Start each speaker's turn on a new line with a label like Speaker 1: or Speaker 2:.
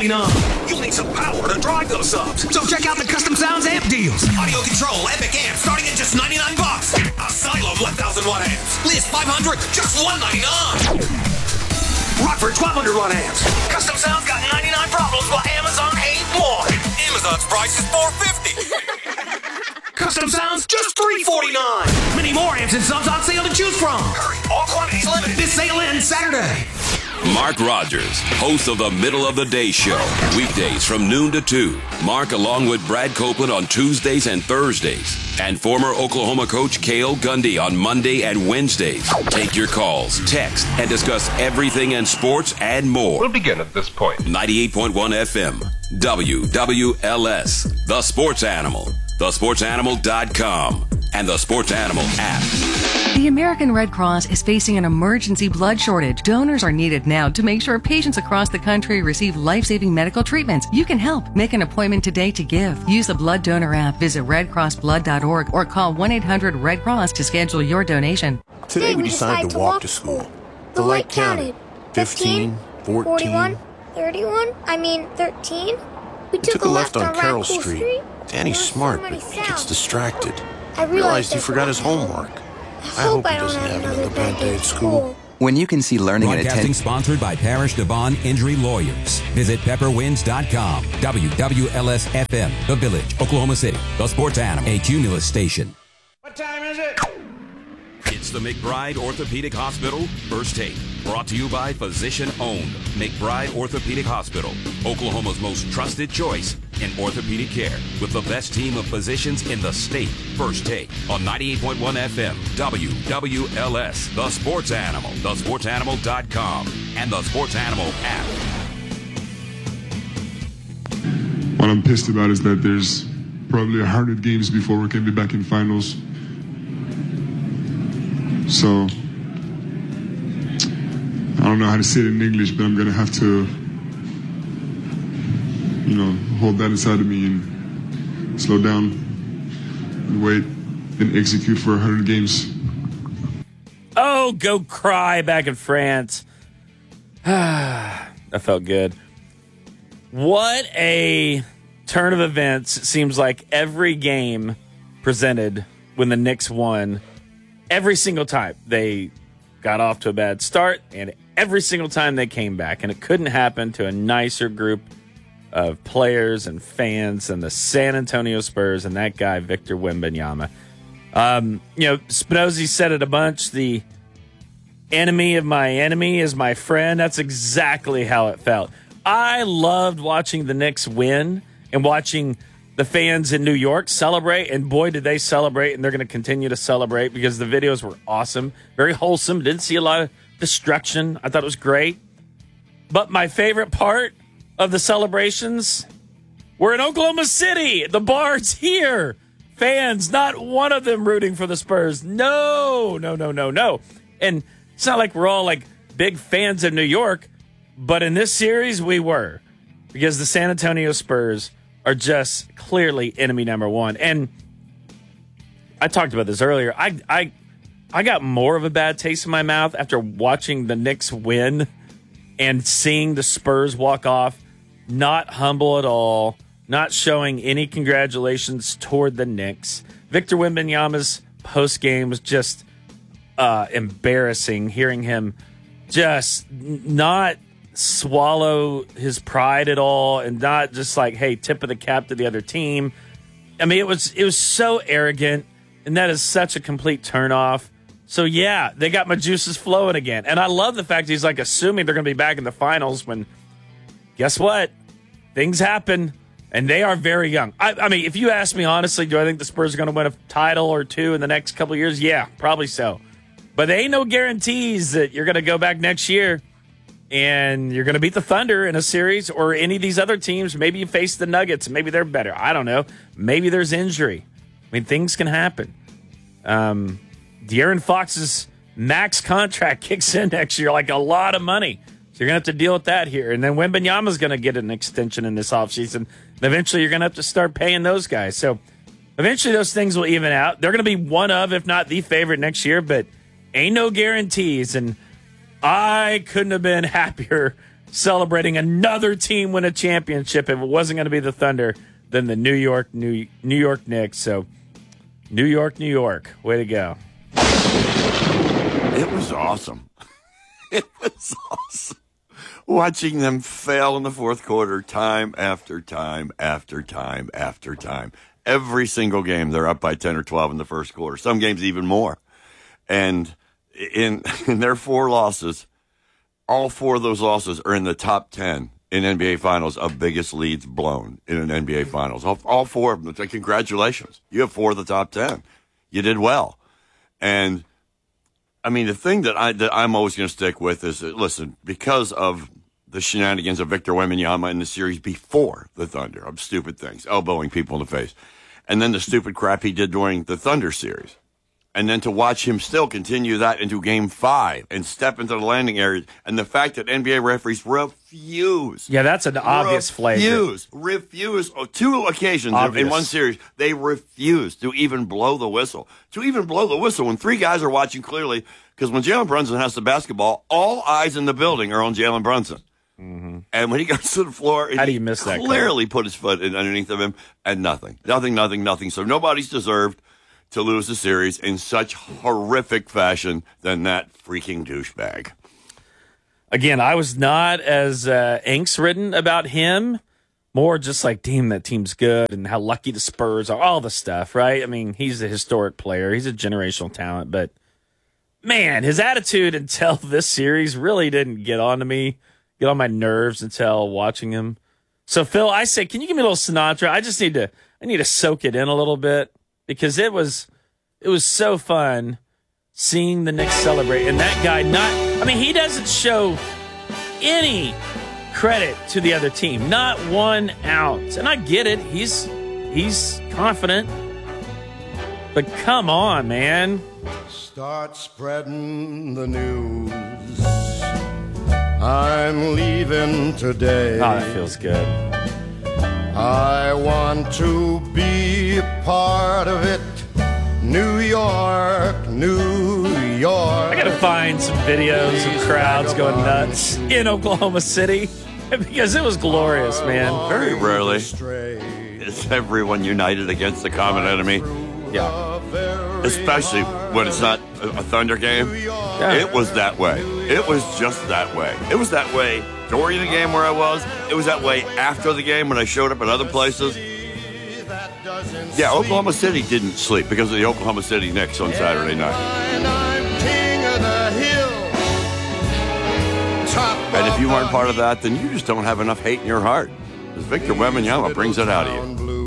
Speaker 1: $299. You'll need some power to drive those subs. So check out the Custom Sounds amp deals. Audio control, epic amp, starting at just $99. Asylum 1,000 watt amps. Liz 500, just $199. Rockford 1,200 watt amps. Custom Sounds got 99 problems, while Amazon ain't one. Amazon's price is $450. Custom Sounds just $349. Many more amps and subs on sale to choose from. Hurry, all quantities limited. This sale ends Saturday.
Speaker 2: Mark Rogers, host of the Middle of the Day Show, weekdays from noon to 2. Mark along with Brad Copeland on Tuesdays and Thursdays. And former Oklahoma coach Cale Gundy on Monday and Wednesdays. Take your calls, text, and discuss everything in sports and more.
Speaker 3: We'll begin at this point.
Speaker 2: 98.1 FM, WWLS, The Sports Animal, thesportsanimal.com, and the Sports Animal app.
Speaker 4: The American Red Cross is facing an emergency blood shortage. Donors are needed now to make sure patients across the country receive life-saving medical treatments. You can help. Make an appointment today to give. Use the Blood Donor app, visit redcrossblood.org, or call 1-800-RED-CROSS to schedule your donation.
Speaker 5: Today we decided to walk to school. The light counted. 15, 14,
Speaker 6: 41, 31, 13. We
Speaker 5: took a left on Carroll Street. Danny's smart, but he gets distracted.
Speaker 6: I
Speaker 5: realized he forgot his homework. I hope he doesn't have another bad day at school.
Speaker 7: When you can see learning and
Speaker 8: Broadcasting
Speaker 7: attention.
Speaker 8: sponsored by Parish Devon Injury Lawyers. Visit pepperwinds.com. WWLS-FM, The Village, Oklahoma City. The Sports Animal, a Cumulus station.
Speaker 1: What time is it?
Speaker 2: It's the McBride Orthopedic Hospital First Take. Brought to you by Physician Owned McBride Orthopedic Hospital, Oklahoma's most trusted choice in orthopedic care, with the best team of physicians in the state. First Take on 98.1 FM, WWLS, The Sports Animal, thesportsanimal.com, and the Sports Animal app.
Speaker 9: What I'm pissed about is that there's probably 100 games before we can be back in finals. So, I don't know how to say it in English, but I'm going to have to, hold that inside of me and slow down and wait and execute for 100 games.
Speaker 10: Oh, go cry back in France. That felt good. What a turn of events. It seems like every game presented when the Knicks won. Every single time they got off to a bad start, and every single time they came back. And it couldn't happen to a nicer group of players and fans than the San Antonio Spurs and that guy, Victor Wembanyama. Spinozzi said it a bunch. The enemy of my enemy is my friend. That's exactly how it felt. I loved watching the Knicks win and watching the fans in New York celebrate, and boy, did they celebrate, and they're going to continue to celebrate because the videos were awesome, very wholesome, didn't see a lot of destruction. I thought it was great. But my favorite part of the celebrations were in Oklahoma City. The bar's here. Fans, not one of them rooting for the Spurs. No. And it's not like we're all like big fans of New York, but in this series we were, because the San Antonio Spurs are just clearly enemy number one. And I talked about this earlier. I got more of a bad taste in my mouth after watching the Knicks win and seeing the Spurs walk off, not humble at all, not showing any congratulations toward the Knicks. Victor Wembanyama's post-game was just embarrassing, hearing him just not swallow his pride at all and not just like, hey, tip of the cap to the other team. I mean, it was so arrogant, and that is such a complete turnoff. So, yeah, they got my juices flowing again. And I love the fact he's like assuming they're going to be back in the finals when, guess what? Things happen, and they are very young. I mean, if you ask me honestly, do I think the Spurs are going to win a title or two in the next couple of years? Yeah, probably so. But there ain't no guarantees that you're going to go back next year and you're going to beat the Thunder in a series or any of these other teams. Maybe you face the Nuggets. Maybe they're better. I don't know. Maybe there's injury. I mean, things can happen. De'Aaron Fox's max contract kicks in next year, like a lot of money. So you're going to have to deal with that here. And then Wembanyama's going to get an extension in this offseason. And eventually you're going to have to start paying those guys. So eventually those things will even out. They're going to be one of, if not the favorite next year, but ain't no guarantees. And I couldn't have been happier celebrating another team win a championship. If it wasn't going to be the Thunder, then the New York Knicks. So, New York, way to go.
Speaker 3: It was awesome. It was awesome. Watching them fail in the fourth quarter time after time after time after time. Every single game, they're up by 10 or 12 in the first quarter. Some games even more. And in their 4 losses, all 4 of those losses are in the top 10 in NBA Finals of biggest leads blown in an NBA Finals. All 4 of them. Congratulations. You have 4 of the top 10. You did well. And I mean, the thing that I'm always going to stick with is, listen, because of the shenanigans of Victor Wembanyama in the series before the Thunder, of stupid things, elbowing people in the face, and then the stupid crap he did during the Thunder series, and then to watch him still continue that into Game 5 and step into the landing area, and the fact that NBA referees refuse.
Speaker 10: Yeah, that's an obvious flagrant.
Speaker 3: Refuse. 2 occasions in one series, they refuse to even blow the whistle. To even blow the whistle when 3 guys are watching clearly, because when Jalen Brunson has the basketball, all eyes in the building are on Jalen Brunson. Mm-hmm. And when he goes to the floor,
Speaker 10: how do you miss that?
Speaker 3: Clearly put his foot underneath of him, and nothing. So nobody's deserved to lose the series in such horrific fashion than that freaking douchebag.
Speaker 10: Again, I was not as angst-ridden about him. More just like, damn, that team's good and how lucky the Spurs are, all the stuff, right? I mean, he's a historic player. He's a generational talent. But, man, his attitude until this series really didn't get on my nerves until watching him. So, Phil, I say, can you give me a little Sinatra? I need to soak it in a little bit because it was so fun seeing the Knicks celebrate. And that guy he doesn't show any credit to the other team, not 1 ounce. And I get it. He's confident. But come on, man.
Speaker 7: Start spreading the news. I'm leaving today.
Speaker 10: Oh, that feels good.
Speaker 7: I want to be a part of it. New York, New York.
Speaker 10: I gotta find some videos of crowds going nuts in Oklahoma City because it was glorious, man.
Speaker 3: Very rarely is everyone united against the common enemy.
Speaker 10: Yeah.
Speaker 3: Especially when it's not a Thunder game. Yeah. It was that way. It was just that way. It was that way during the game where I was. It was that way after the game when I showed up in other places. Yeah, Oklahoma City didn't sleep because of the Oklahoma City Knicks on Saturday night. And if you weren't part of that, then you just don't have enough hate in your heart. Because Victor Wembanyama brings it out of you.